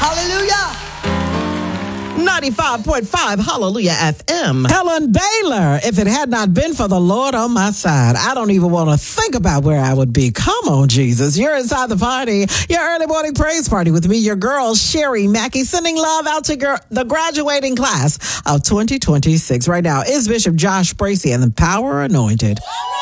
Hallelujah. 95.5 Hallelujah FM. Helen Baylor, if it had not been for the Lord on my side, I don't even want to think about where I would be. Come on, Jesus. You're inside the party, your early morning praise party with me, your girl, Sherry Mackey, sending love out to the graduating class of 2026. Right now is Bishop Josh Bracey and the Power Anointed.